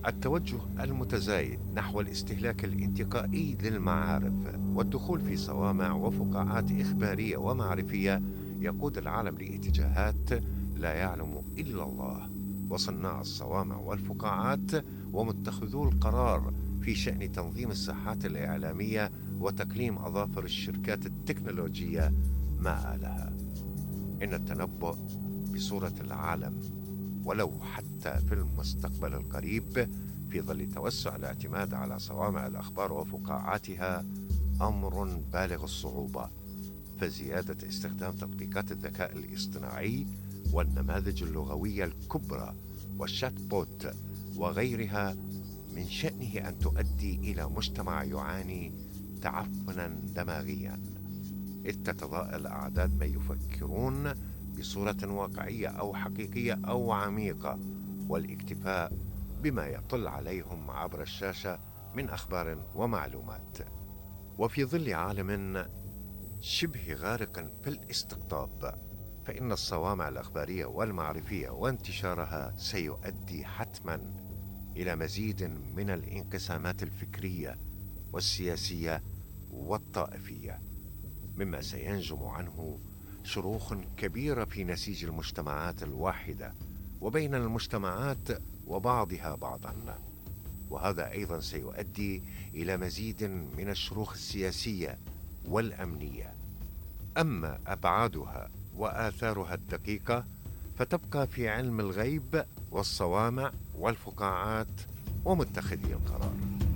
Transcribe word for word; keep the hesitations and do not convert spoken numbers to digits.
التوجه المتزايد نحو الاستهلاك الانتقائي للمعارف والدخول في صوامع وفقاعات إخبارية ومعرفية يقود العالم لاتجاهات لا يعلم إلا الله. وصناع الصوامع والفقاعات ومتخذو القرار في شأن تنظيم الساحات الإعلامية وتقليم أظافر الشركات التكنولوجية ما آلها. إن التنبؤ بصورة العالم ولو حتى في المستقبل القريب في ظل توسع الاعتماد على صوامع الأخبار وفقاعاتها أمر بالغ الصعوبة، فزيادة استخدام تطبيقات الذكاء الاصطناعي والنماذج اللغوية الكبرى والشات بوت وغيرها من شأنه أن تؤدي إلى مجتمع يعاني تعفنا دماغيا، إذ تتضاءل أعداد من يفكرون بصورة واقعية أو حقيقية أو عميقة، والاكتفاء بما يطل عليهم عبر الشاشة من أخبار ومعلومات. وفي ظل عالم شبه غارق في الاستقطاب، فإن الصوامع الأخبارية والمعرفية وانتشارها سيؤدي حتما إلى مزيد من الانقسامات الفكرية والسياسية والطائفية، مما سينجم عنه شروخ كبيرة في نسيج المجتمعات الواحدة وبين المجتمعات وبعضها بعضا. وهذا أيضا سيؤدي إلى مزيد من الشروخ السياسية والأمنية. أما أبعادها وآثارها الدقيقة فتبقى في علم الغيب والصوامع والفقاعات ومتخذي القرار.